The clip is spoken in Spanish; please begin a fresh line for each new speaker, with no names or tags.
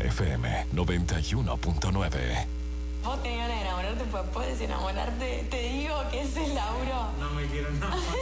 FM 91.9.
Vos tenías ganas de enamorarte, pues puedes enamorarte. Te digo que ese es Lauro.
No me quiero enamorar.